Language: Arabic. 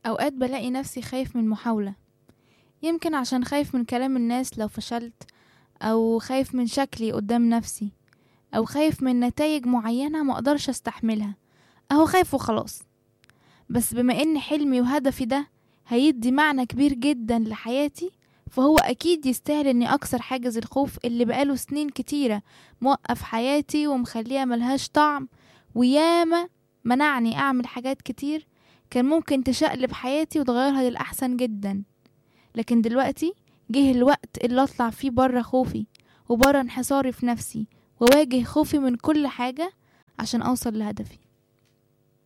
أوقات بلاقي نفسي خايف من محاولة، يمكن عشان خايف من كلام الناس لو فشلت، أو خايف من شكلي قدام نفسي، أو خايف من نتائج معينة مقدرش استحملها، أهو خايف وخلاص. بس بما ان حلمي وهدفي ده هيدي معنى كبير جدا لحياتي، فهو أكيد يستاهل اني أكسر حاجز الخوف اللي بقاله سنين كتيرة موقف حياتي ومخليها ملهاش طعم، وياما منعني أعمل حاجات كتير كان ممكن تشقلب حياتي وتغيرها للأحسن جدا. لكن دلوقتي جه الوقت اللي اطلع فيه برا خوفي وبرا انحصاري في نفسي، وواجه خوفي من كل حاجة عشان اوصل لهدفي.